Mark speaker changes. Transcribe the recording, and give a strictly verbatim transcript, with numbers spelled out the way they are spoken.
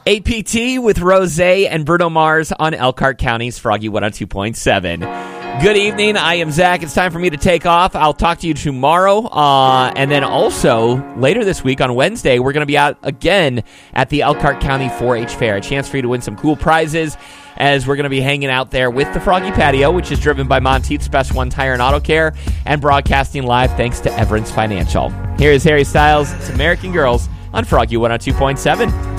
Speaker 1: A P T with Rose and Bruno Mars on Elkhart County's Froggy one oh two point seven. Good evening. I am Zach. It's time for me to take off. I'll talk to you tomorrow. Uh, and then also later this week on Wednesday, we're going to be out again at the Elkhart County four H Fair. A chance for you to win some cool prizes as we're going to be hanging out there with the Froggy Patio, which is driven by Monteith's Best One Tire and Auto Care, and broadcasting live thanks to Everence Financial. Here is Harry Styles. It's American Girls on Froggy one oh two point seven.